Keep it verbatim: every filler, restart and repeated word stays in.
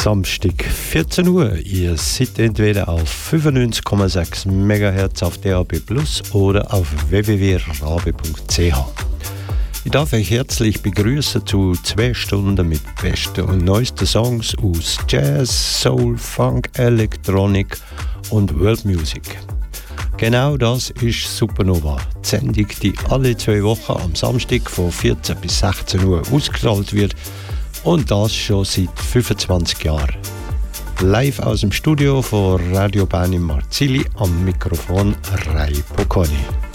Samstag vierzehn Uhr. Ihr seid entweder auf fünfundneunzig Komma sechs Megahertz auf D A B Plus oder auf w w w punkt rabe punkt c h. Ich darf euch herzlich begrüßen zu zwei Stunden mit besten und neuesten Songs aus Jazz, Soul, Funk, Electronic und World Music. Genau das ist Supernova, die Sendung, die alle zwei Wochen am Samstag von vierzehn bis sechzehn Uhr ausgestrahlt wird und das schon seit fünfundzwanzig Jahren. Live aus dem Studio von Radio Bern in Marzili, am Mikrofon Ray Pocconi.